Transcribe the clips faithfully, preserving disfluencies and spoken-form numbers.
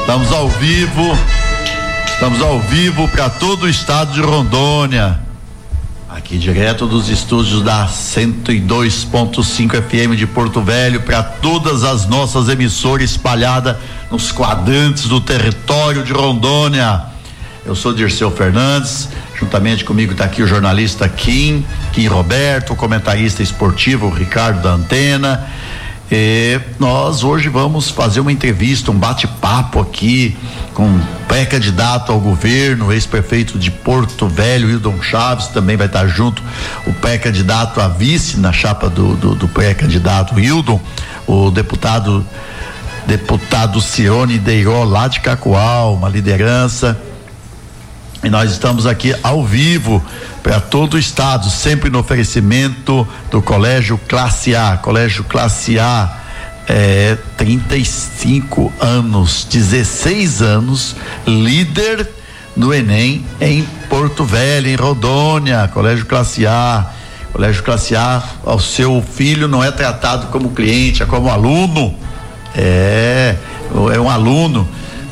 Estamos ao vivo, estamos ao vivo para todo o estado de Rondônia. Aqui direto dos estúdios da cento e dois ponto cinco F M de Porto Velho, para todas as nossas emissoras espalhadas nos quadrantes do território de Rondônia. Eu sou Dirceu Fernandes, juntamente comigo está aqui o jornalista Kim, Kim Roberto, o comentarista esportivo Ricardo da Antena. E nós hoje vamos fazer uma entrevista, um bate-papo aqui com um pré-candidato ao governo, ex-prefeito de Porto Velho, Hildon Chaves, também vai estar junto o pré-candidato a vice na chapa do, do, do pré-candidato Hildon, o deputado deputado Cirone Deiró, lá de Cacoal, uma liderança. E nós estamos aqui ao vivo para todo o estado, sempre no oferecimento do Colégio Classe A. Colégio Classe A, é, trinta e cinco anos, dezesseis anos, líder no Enem em Porto Velho, em Rondônia. Colégio Classe A. Colégio Classe A, o seu filho não é tratado como cliente, é como aluno. É, é um aluno.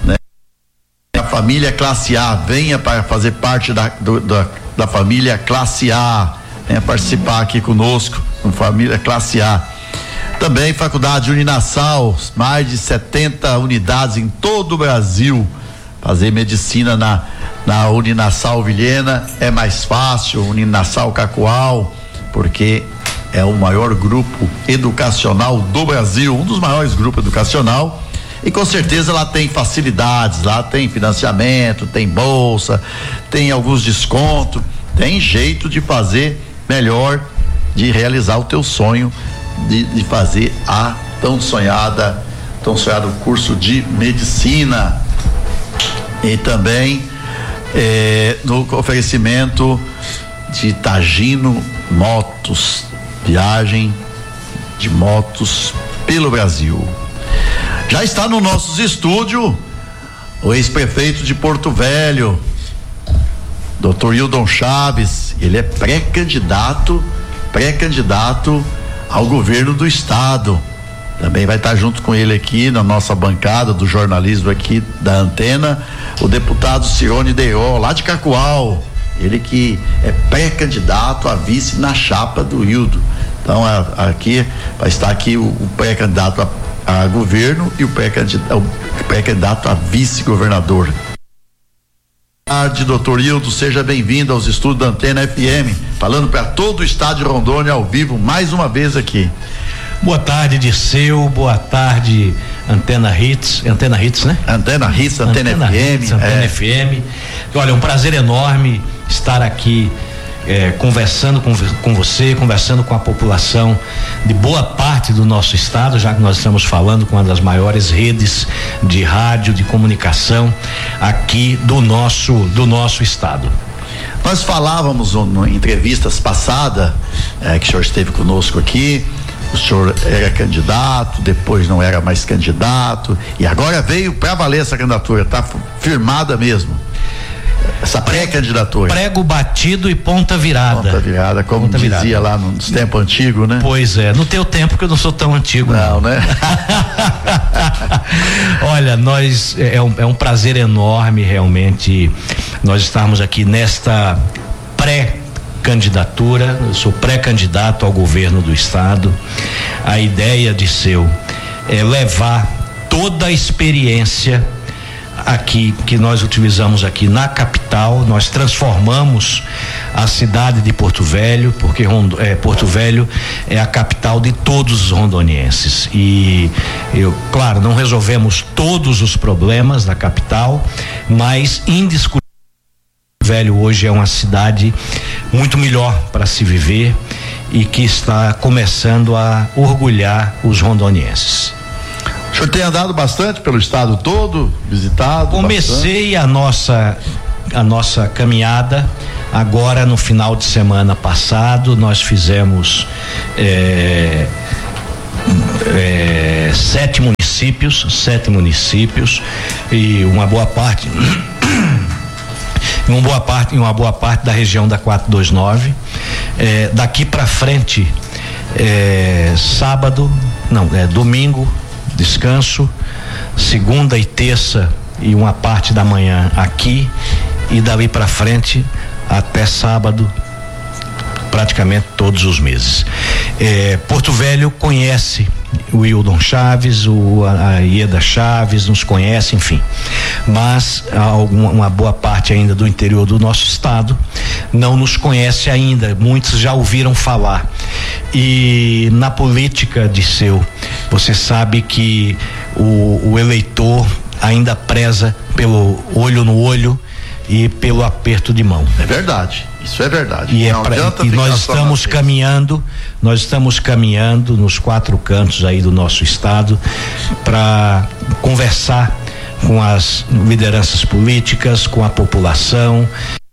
Família Classe A, venha para fazer parte da, do, da, da família Classe A, venha participar aqui conosco, com família Classe A. Também Faculdade Uninassal, mais de setenta unidades em todo o Brasil. Fazer medicina na, na Uninassal Vilhena é mais fácil, Uninassal Cacoal, porque é o maior grupo educacional do Brasil, um dos maiores grupos educacional. E com certeza lá tem facilidades, lá tem financiamento, tem bolsa, tem alguns descontos, tem jeito de fazer melhor, de realizar o teu sonho de, de fazer a tão sonhada, tão sonhado curso de medicina. E também eh, no oferecimento de Tagino Motos, viagem de motos pelo Brasil. Já está no nossos estúdios o ex-prefeito de Porto Velho, doutor Hildon Chaves. Ele é pré-candidato, pré-candidato ao governo do estado. Também vai estar junto com ele aqui na nossa bancada do jornalismo aqui da Antena, o deputado Cirone Deiró, lá de Cacoal. Ele que é pré-candidato a vice na chapa do Hildon. Então a, aqui vai estar aqui o, o pré-candidato a a governo e o pré-candidato, o pré-candidato a vice-governador. Boa tarde, doutor Hildon, seja bem-vindo aos estúdios da Antena F M, falando para todo o estado de Rondônia ao vivo, mais uma vez aqui. Boa tarde, Dirceu, boa tarde, Antena Hits, Antena Hits, né? Antena Hits, Antena, Antena F M. Hits, Antena é. F M. Olha, é um prazer enorme estar aqui É, conversando com, com você, conversando com a população de boa parte do nosso estado, já que nós estamos falando com uma das maiores redes de rádio, de comunicação aqui do nosso, do nosso estado. Nós falávamos um, em entrevistas passadas, é, que o senhor esteve conosco aqui, o senhor era candidato, depois não era mais candidato, e agora veio para valer essa candidatura, está firmada mesmo. Essa pré-candidatura. Prego batido e ponta virada. Ponta virada, como ponta dizia virada. Lá nos tempos antigos, né? Pois é, no teu tempo, que eu não sou tão antigo. Não, não. né? Olha, nós, é um, é um prazer enorme realmente nós estarmos aqui nesta pré-candidatura. Eu sou pré-candidato ao governo do estado. A ideia de seu é levar toda a experiência aqui que nós utilizamos aqui na capital. Nós transformamos a cidade de Porto Velho, porque é, Porto Velho é a capital de todos os rondonienses, e eu, claro, não resolvemos todos os problemas da capital, mas indiscutivelmente Porto Velho hoje é uma cidade muito melhor para se viver e que está começando a orgulhar os rondonienses. O senhor tem andado bastante pelo estado todo, visitado? Comecei bastante. a nossa a nossa caminhada agora no final de semana passado. Nós fizemos é, é, sete municípios, sete municípios e uma boa parte uma boa parte, uma boa parte da região da quatrocentos e vinte e nove. É, daqui para frente, é, sábado, não, é domingo, descanso, segunda e terça e uma parte da manhã aqui, e dali para frente até sábado, praticamente todos os meses. É, Porto Velho conhece o Wildon Chaves, o, a Ieda Chaves, nos conhece, enfim, mas alguma, uma boa parte ainda do interior do nosso estado não nos conhece ainda, muitos já ouviram falar. E na política, Disseu, você sabe que o, o eleitor ainda preza pelo olho no olho e pelo aperto de mão. É verdade, isso é verdade. E, é pra, e nós estamos caminhando, nós estamos caminhando nos quatro cantos aí do nosso estado para conversar com as lideranças políticas, com a população,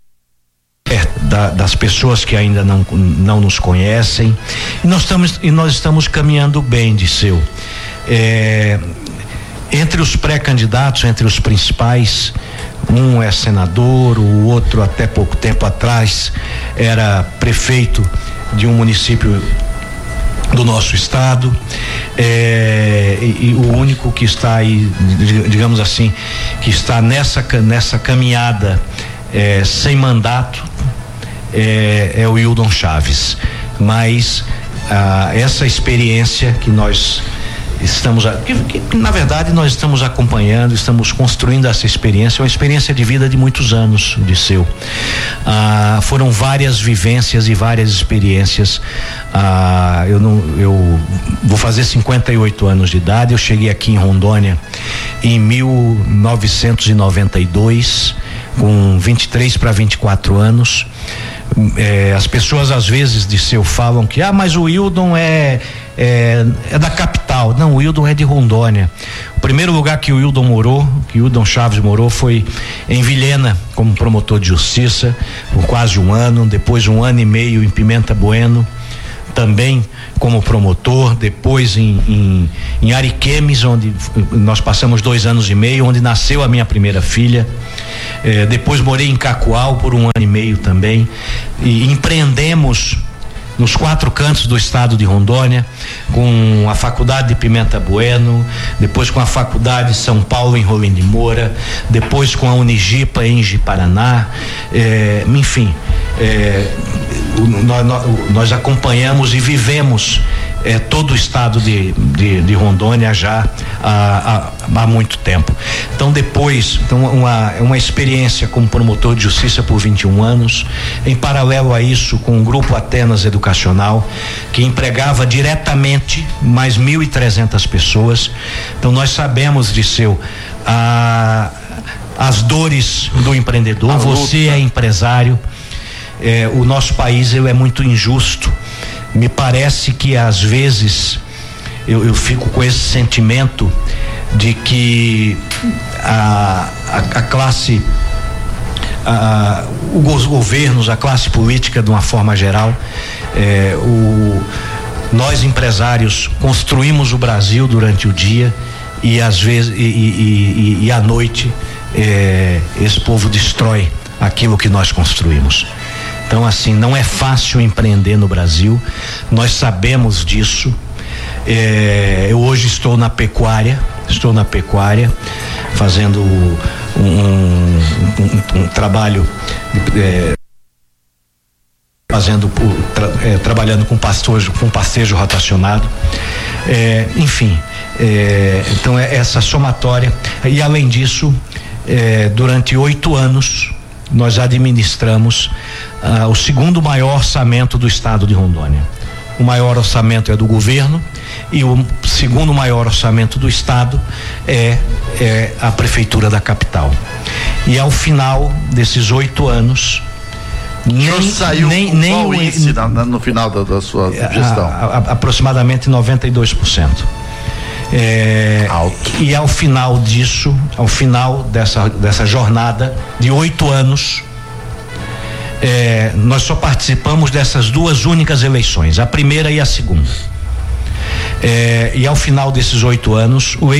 é, da, das pessoas que ainda não, não nos conhecem. E nós estamos, e nós estamos caminhando bem, Disseu. É, entre os pré-candidatos, entre os principais, um é senador, o outro até pouco tempo atrás era prefeito de um município do nosso estado, é, e, e o único que está aí, digamos assim, que está nessa, nessa caminhada é, sem mandato é, é o Wildon Chaves. Mas ah, essa experiência que nós estamos, que, que, na verdade nós estamos acompanhando, estamos construindo essa experiência, uma experiência de vida de muitos anos, Disseu. Ah, foram várias vivências e várias experiências. Ah, eu não, eu vou fazer cinquenta e oito anos de idade. Eu cheguei aqui em Rondônia em mil novecentos e noventa e dois, com vinte e três para vinte e quatro anos. É, as pessoas às vezes, Disseu, falam que ah, mas o Wildon é, é é da capital. Não, o Wildon é de Rondônia. O primeiro lugar que o Wildon morou, que o Wildon Chaves morou, foi em Vilhena, como promotor de justiça, por quase um ano. Depois um ano e meio em Pimenta Bueno, também como promotor. Depois em, em, em Ariquemes, onde nós passamos dois anos e meio, onde nasceu a minha primeira filha. É, depois morei em Cacoal por um ano e meio também, e empreendemos nos quatro cantos do estado de Rondônia, com a faculdade de Pimenta Bueno, depois com a faculdade de São Paulo em Rolim de Moura, depois com a Unigipa em Ji-Paraná, é, enfim, é, nós, nós acompanhamos e vivemos é, todo o estado de, de, de Rondônia já há, há, há muito tempo. Então depois, então uma, uma experiência como promotor de justiça por vinte e um anos, em paralelo a isso com o Grupo Atenas Educacional, que empregava diretamente mais mil e trezentas pessoas. Então nós sabemos, Disseu, a, as dores do empreendedor. Você é empresário. É, o nosso país ele é muito injusto. Me parece que às vezes eu, eu fico com esse sentimento de que a, a, a classe, a, os governos, a classe política de uma forma geral, é, o, nós empresários construímos o Brasil durante o dia e às vezes e, e, e, e à noite é, esse povo destrói aquilo que nós construímos. Então, assim, não é fácil empreender no Brasil, nós sabemos disso. É, eu hoje estou na pecuária, estou na pecuária, fazendo um, um, um, um trabalho, é, fazendo, tra, é, trabalhando com pastojo, com pastejo rotacionado. É, enfim, é, então é essa somatória. E além disso, é, durante oito anos, nós administramos ah, o segundo maior orçamento do estado de Rondônia. O maior orçamento é do governo e o segundo maior orçamento do estado é, é a prefeitura da capital. E ao final desses oito anos, nem saiu nem, nem qual índice na, na, no final da, da sua gestão? A, a, aproximadamente noventa e dois por cento. É, Alto. E ao final disso, ao final dessa, dessa jornada de oito anos, é, nós só participamos dessas duas únicas eleições, a primeira e a segunda. É, e ao final desses oito anos, o